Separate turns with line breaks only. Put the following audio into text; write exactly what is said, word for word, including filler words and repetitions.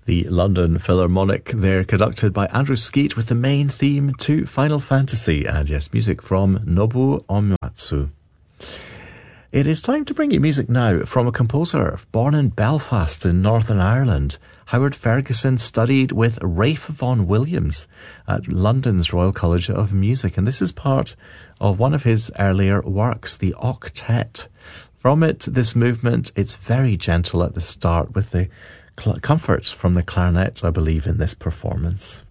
The London Philharmonic there, conducted by Andrew Skeet, with the main theme to Final Fantasy, and yes, music from Nobuo Uematsu. It is time to bring you music now from a composer born in Belfast in Northern Ireland. Howard Ferguson studied with Ralph Vaughan Williams at London's Royal College of Music, and this is part of one of his earlier works, the Octet. From it, this movement, it's very gentle at the start with the comforts from the clarinet, I believe, in this performance.